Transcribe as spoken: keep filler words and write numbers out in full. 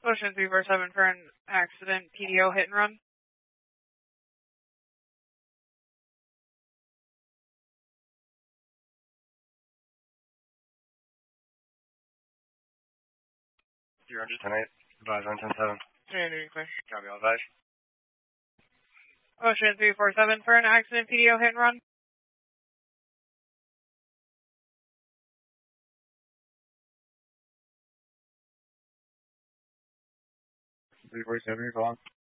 Ocean three four seven for an accident, P D O hit and run. zero ten eight, advise on ten seven. Community clear. Copy, all advise. Ocean three four seven for an accident, P D O hit and run. three four seven, you're calling.